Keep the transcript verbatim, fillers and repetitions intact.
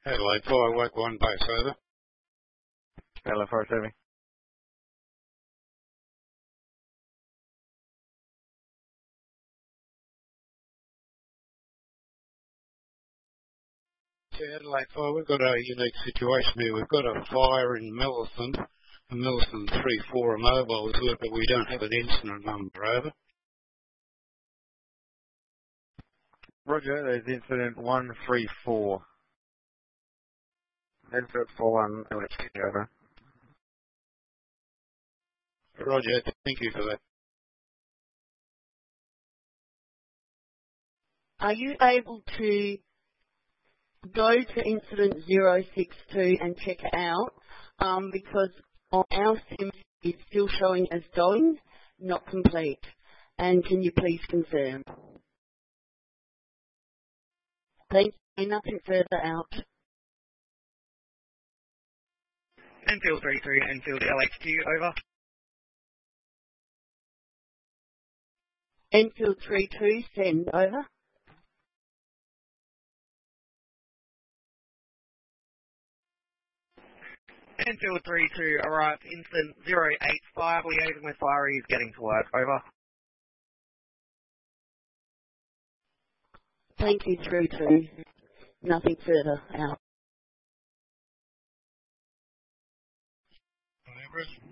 Adelaide four, work one base, over. Adelaide four, receiving. Adelaide four, we've got a unique situation here. We've got a fire in Millicent, and Millicent three four, a mobile is good, but we don't have an incident number, over. Roger, there's incident one three four. Incident four one, over. Roger, thank you for that. Are you able to go to incident zero six two and check it out? Um, because on our sim it's still showing as going, not complete. And can you please confirm? Thank you. Nothing further out. Enfield three three, Enfield L H Q, over. Enfield three two, send, over. Enfield three two, arrived, incident zero eight five, liaising with fireys, getting to work, over. Thank you, three two. Nothing further out.